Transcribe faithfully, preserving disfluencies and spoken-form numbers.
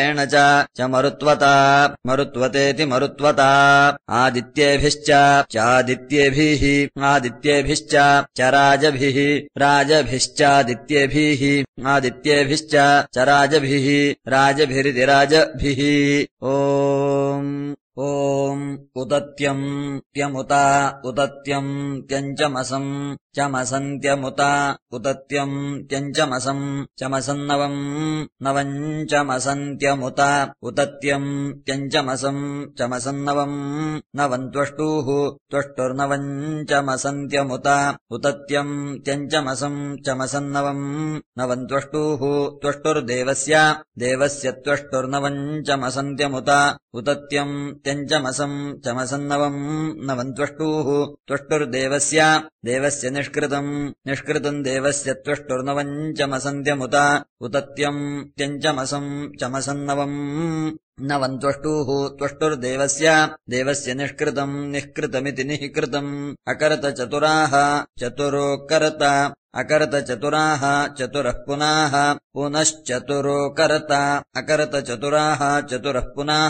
and च च मरुत्वता मरुत्वतेति मरुत्वता आदित्येभिश्च चादित्येभिः आदित्येभिश्च च राजभिः राजभिश्चादित्येभिः आदित्येभिश्च च राजभिः राजभिरिति राजभिः ओम् ओम् उदत्यम् त्यमुता उदत्यम् त्यञ्चमसम् चमसन्त्यमुता उदत्यम् त्यञ्चमसम् चमसन्नवम् नवम् चमसन्त्यमुता उदत्यम् त्यञ्चमसम् चमसन्नवम् नवम् त्वष्टुः त्वष्टुर्नवम् चमसन्त्यमुता उदत्यम् त्यञ्चमसम् चमसन्नवम् नवम् त्वष्टुः त्वष्टुर्देवस्य देवस्य त्वष्टुर्नवम् चमसन्त्यमुता उदत्यम् त्यञ्चमसम् चमसन्नवम् नवम् त्वष्टुः त्वष्टुर्देवस्य देवस्य निष्कृतम् निष्कृतम् देवस्य त्वष्टुर्नवम् चमसन्त्यमुता उदत्यम् त्यञ्चमसम् चमसन्नवम् नवम् त्वष्टुः त्वष्टुर्देवस्य देवस्य निष्कृतम् निष्कृतमिति निःकृतम् अकरत चतुराः चतुरोऽकरत अकरत चतुराः चतुरः पुनाः पुनश्चतुरोऽकरत अकरत चतुराः चतुरः पुनाः